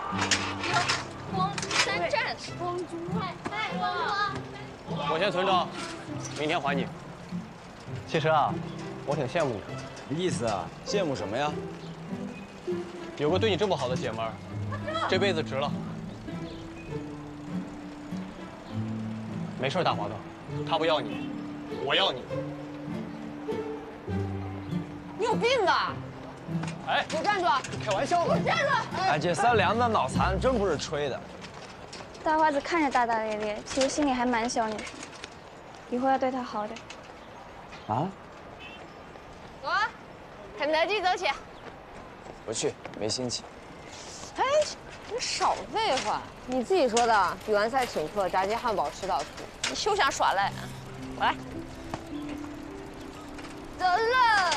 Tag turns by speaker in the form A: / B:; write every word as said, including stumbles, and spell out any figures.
A: 公三站，公主，哎，公主。
B: 我先存着，明天还你。其实啊，我挺羡慕你的。
C: 什么意思啊？羡慕什么呀？
B: 有个对你这么好的姐们儿，这辈子值了。没事，大华子，他不要你，我要你。
D: 你有病吧？
B: 哎，
D: 给我站住！
B: 开玩笑呢。
D: 站住！
C: 哎，这三娘子脑残，真不是吹的。
A: 大花子看着大大咧咧，其实心里还蛮小女生，以后要对她好点。
C: 啊？
D: 走啊！开门记走起。
C: 不去，没心情。
D: 哎，你少废话！你自己说的，比完赛请客，炸鸡汉堡吃到吐，你休想耍赖！我来。走了。